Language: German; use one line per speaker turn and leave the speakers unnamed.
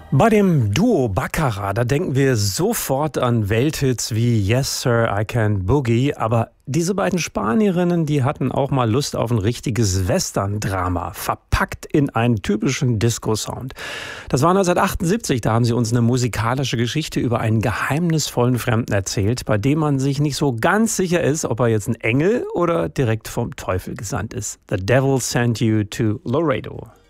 Bei dem Duo Baccara, da denken wir sofort an Welthits wie Yes Sir, I Can Boogie, aber diese beiden Spanierinnen, die hatten auch mal Lust auf ein richtiges Western-Drama, verpackt in einen typischen Disco-Sound. Das war 1978, da haben sie uns eine musikalische Geschichte über einen geheimnisvollen Fremden erzählt, bei dem man sich nicht so ganz sicher ist, ob er jetzt ein Engel oder direkt vom Teufel gesandt ist. The Devil Sent You to Laredo.